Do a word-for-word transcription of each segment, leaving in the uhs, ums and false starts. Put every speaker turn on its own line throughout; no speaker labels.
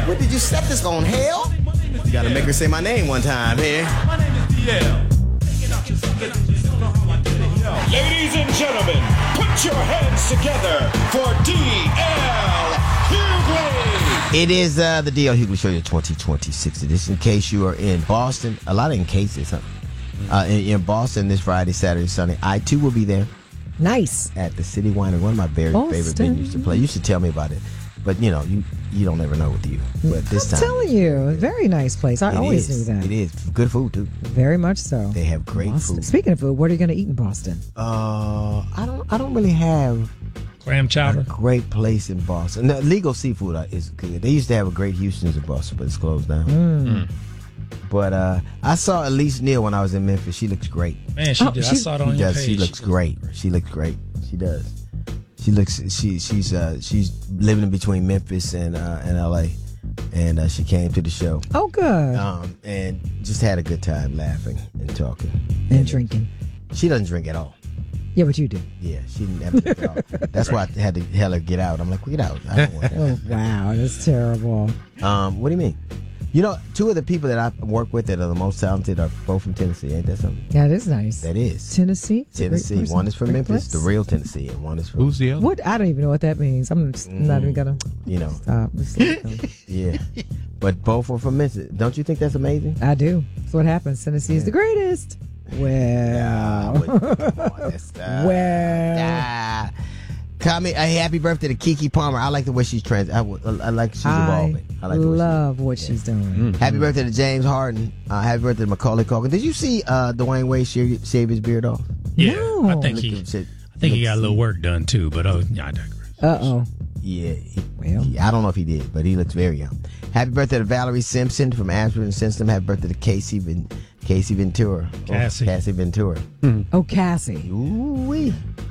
What did you set this on, hell? You gotta make her say my name one time here.
My name is D L.
Ladies and gentlemen, put your hands together for D L Hughley.
It is uh, the D L Hughley Show, your twenty twenty-six edition. In case you are in Boston, a lot of in cases, huh? Uh, in, in Boston this Friday, Saturday, Sunday. I too will be there.
Nice.
At the City Winery, one of my very
Boston.
favorite venues to play. You should tell me about it. But, you know, you you don't ever know with you. But this
I'm
time.
telling you, very nice place. I always
is.
knew that.
It is. Good food, too.
Very much so.
They have great
Boston.
food.
Speaking of food, what are you going to eat in Boston?
Uh, I don't I don't really have
clam chowder.
a great place in Boston. No, Legal Seafood is good. They used to have a great Houston's in Boston, but it's closed down.
Mm.
But uh, I saw Elise Neal when I was in Memphis. She looks great.
Man, she
Oh,
did. I
she-
saw it on
She
your
does.
page.
She looks great. She looks great. She does. She looks. She she's uh she's living in between Memphis and uh and L A, and uh, she came to the show.
Oh, good.
Um and just had a good time laughing and talking
and drinking.
She doesn't drink at all.
Yeah, but you do.
Yeah, she didn't have to drink at all. That's why I had to tell her get out. I'm like, well, get out. I don't want
Oh, wow. That's terrible.
Um, what do you mean? You know, two of the people that I work with that are the most talented are both from Tennessee. Ain't that something?
That is nice.
That is.
Tennessee? It's a great
Tennessee.
person.
One is from
Great
Memphis,
place.
the real Tennessee, and one is from.
Who's the other?
What? I don't even know what that means. I'm just not even going to
You know.
stop. Just let it go.
Yeah. But both are from Memphis. Don't you think that's amazing?
I do. That's what happens. Tennessee is the greatest. Well.
Come on, that's, uh,
well.
ah. Comment, a happy birthday to Keke Palmer. I like the way she's trans. I, I like she's
I
evolving. I like the way
love what she's doing.
she's, Happy birthday to James Harden. Uh, happy birthday to Macaulay Culkin. Did you see uh, Dwayne Wade shave, shave his beard off?
Yeah,
No.
I think he. I think he got a little work done too. But oh, yeah, I digress.
Uh oh.
Yeah. He,
Well.
he- I don't know if he did, but he looks very young. Happy birthday to Valerie Simpson from Ashford and Simpson. Happy birthday to Casey Ven- Casey Ventura.
Cassie.
Oh, Cassie Ventura.
Oh, Cassie.
Ooh wee.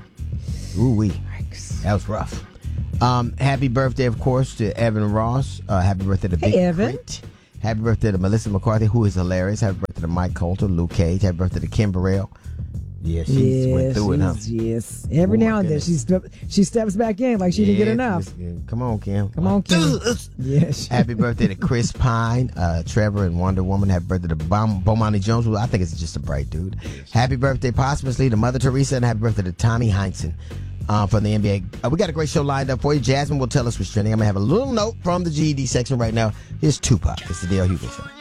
Ooh wee. That was rough. Um, happy birthday, of course, to Evan Ross. Uh, happy birthday to
Hey,
Big
Evan.
Crit. Happy birthday to Melissa McCarthy, who is hilarious. Happy birthday to Mike Coulter, Luke Cage. Happy birthday to Kim Burrell. Yeah, she
Yeah,
went through it, huh?
she's- Yes. Every
Oh, my
now and then
goodness.
she, step, she steps back in like she didn't get
Yeah,
enough.
yeah, Come on, Kim.
Come on, Kim. Yes.
Happy birthday to Chris Pine, uh, Trevor, and Wonder Woman. Happy birthday to Bom- Bomani Jones, who I think is just a bright dude. Happy birthday, posthumously, to Mother Teresa, and happy birthday to Tommy Heinsohn uh, from the N B A. Uh, we got a great show lined up for you. Jasmine will tell us what's trending. I'm going to have a little note from the G E D section right now. Here's Tupac. It's the D L Hughley Show.